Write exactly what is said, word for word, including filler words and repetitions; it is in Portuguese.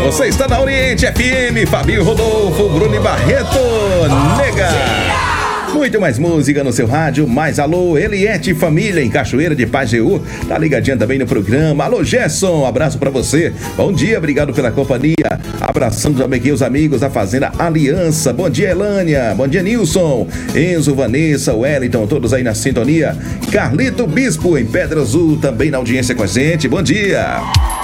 Você está na Oriente F M, Fabinho Rodolfo, Bruno e Barreto, nega. Muito mais música no seu rádio, mais alô, Eliette Família em Cachoeira de Pajeú, tá ligadinha também no programa. Alô, Gerson, abraço pra você, bom dia, obrigado pela companhia, abraçando também aqui os amigos da Fazenda Aliança, bom dia, Elânia, bom dia, Nilson, Enzo, Vanessa, Wellington, todos aí na sintonia. Carlito Bispo em Pedra Azul, também na audiência com a gente, bom dia.